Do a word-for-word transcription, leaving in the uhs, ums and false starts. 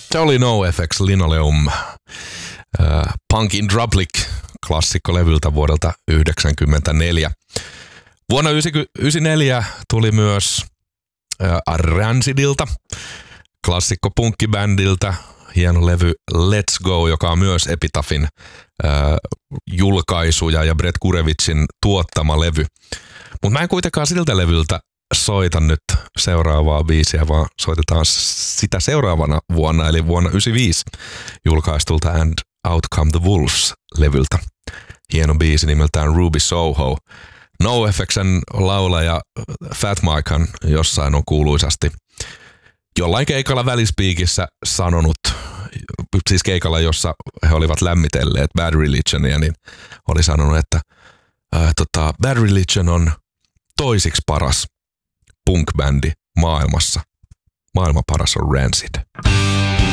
Se oli NoFX Linoleum äh, Punk in Drublic klassikkolevyltä vuodelta yhdeksänkymmentäneljä. Vuonna yhdeksänkymmentäneljä tuli myös äh, Rancidilta, klassikko punkkibändiltä, hieno levy Let's Go, joka on myös Epitaphin äh, julkaisuja ja Brett Gurevitsin tuottama levy. Mutta mä en kuitenkaan siltä levyltä soita nyt seuraavaa biisiä, vaan soitetaan sitä seuraavana vuonna, eli vuonna yhdeksänkymmentäviisi julkaistulta And Out Come the Wolves-levyltä. Hieno biisi nimeltään Ruby Soho. NoFXn laulaja Fat Mikehan jossain on kuuluisasti jollain keikalla välispiikissä sanonut, siis keikalla, jossa he olivat lämmitelleet Bad Religionia, niin oli sanonut, että ää, tota, Bad Religion on toisiksi paras punk-bändi maailmassa. Maailman paras on Rancid.